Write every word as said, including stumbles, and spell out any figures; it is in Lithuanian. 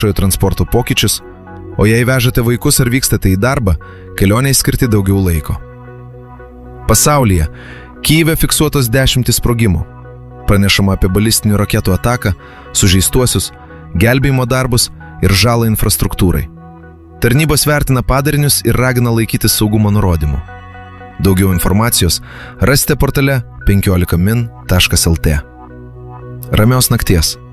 transporto pokyčius, o jei vežate vaikus ar vykstate į darbą, kelioniai skirti daugiau laiko. Pasaulyje Kyjive fiksuotos dešimtys sprogimų. Pranešama apie balistinių raketų ataką, sužeistuosius, gelbėjimo darbus ir žalą infrastruktūrai. Tarnybos vertina padarinius ir ragina laikytis saugumo nurodymų. Daugiau informacijos rasite portale penkiolika min taškas el tė. Ramios nakties.